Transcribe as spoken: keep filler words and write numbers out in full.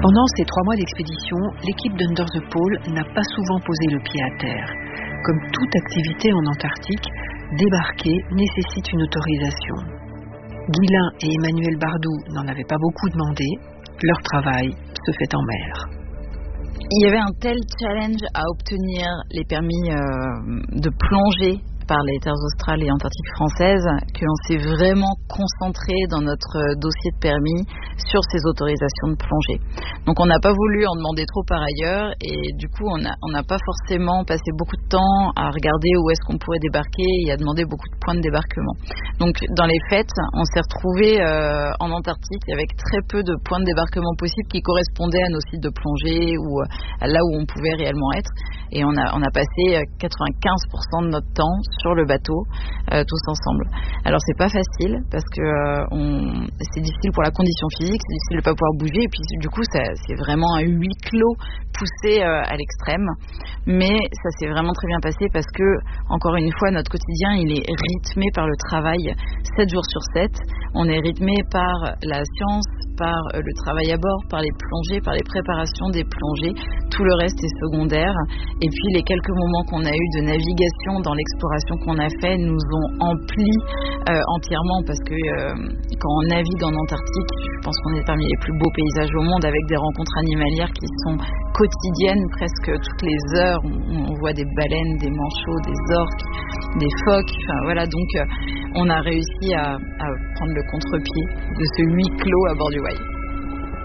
Pendant ces trois mois d'expédition, l'équipe d'Under the Pole n'a pas souvent posé le pied à terre. Comme toute activité en Antarctique, débarquer nécessite une autorisation. Guylain et Emmanuel Bardou n'en avaient pas beaucoup demandé. Leur travail se fait en mer. Il y avait un tel challenge à obtenir les permis euh, de plongée par les terres australes et antarctiques françaises que l'on s'est vraiment concentré dans notre dossier de permis sur ces autorisations de plongée. Donc on n'a pas voulu en demander trop par ailleurs et du coup on n'a on n'a pas forcément passé beaucoup de temps à regarder où est-ce qu'on pourrait débarquer et à demander beaucoup de points de débarquement. Donc dans les faits, on s'est retrouvé euh, en Antarctique avec très peu de points de débarquement possibles qui correspondaient à nos sites de plongée ou à là où on pouvait réellement être. Et on a, on a passé quatre-vingt-quinze pour cent de notre temps sur le bateau, euh, tous ensemble. Alors c'est pas facile parce que euh, on, c'est difficile pour la condition physique, c'est difficile de pas pouvoir bouger et puis du coup ça, c'est vraiment un huis clos poussé euh, à l'extrême. Mais ça s'est vraiment très bien passé parce que, encore une fois, notre quotidien il est rythmé par le travail sept jours sur sept. On est rythmé par la science, par euh, le travail à bord, par les plongées, par les préparations des plongées. Tout le reste est secondaire. Et puis les quelques moments qu'on a eu de navigation dans l'exploration qu'on a fait nous ont empli euh, entièrement parce que euh, quand on navigue en Antarctique, je pense qu'on est parmi les plus beaux paysages au monde avec des rencontres animalières qui sont quotidiennes presque toutes les heures. On, on voit des baleines, des manchots, des orques, des phoques. Enfin voilà, donc euh, on a réussi à, à prendre le contre-pied de ce huis clos à bord du Wai.